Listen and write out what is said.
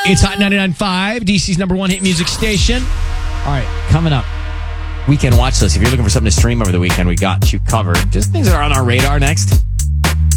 It's Hot 99.5, DC's number one hit music station. All right, coming up. Weekend watch list. If you're looking for something to stream over the weekend, we got you covered. Just things that are on our radar next.